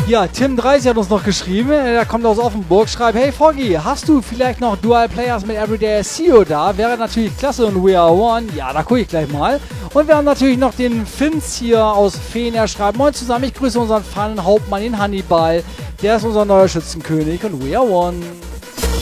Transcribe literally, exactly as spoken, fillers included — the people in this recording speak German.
Ja, Tim dreißig hat uns noch geschrieben, der kommt aus Offenburg, schreibt, hey Foggy, hast du vielleicht noch Dual Players mit Everyday S E O da? Wäre natürlich klasse und We Are One. Ja, da gucke ich gleich mal. Und wir haben natürlich noch den Finz hier aus Feen, er schreibt, moin zusammen, ich grüße unseren Pfannenhauptmann, den Hannibal. Der ist unser neuer Schützenkönig und We Are One.